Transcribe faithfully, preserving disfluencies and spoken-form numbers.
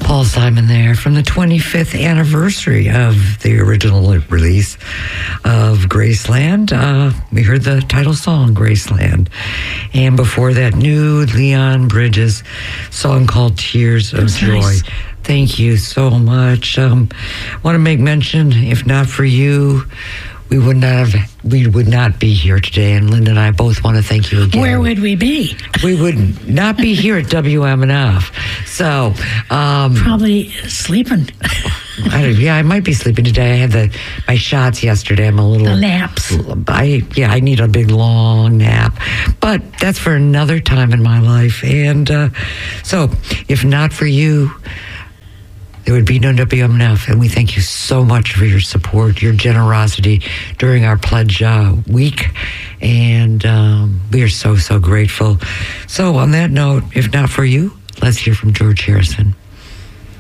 Paul Simon there from the twenty-fifth anniversary of the original release of Graceland. Uh, we heard the title song, Graceland. And before that, new Leon Bridges song called Tears of Joy. Nice. Thank you so much. Um, want to make mention, if not for you, we would not have, we would not be here today. And Linda and I both want to thank you again. Where would we be? We would not be here at W M N F. So, um, Probably sleeping. I don't, yeah, I might be sleeping today. I had the my shots yesterday. I'm a little The naps. I yeah, I need a big long nap, but that's for another time in my life. And uh, so, if not for you, there would be no W M N F, and we thank you so much for your support, your generosity during our pledge uh, week, and um, we are so, so grateful. So on that note, if not for you, let's hear from George Harrison.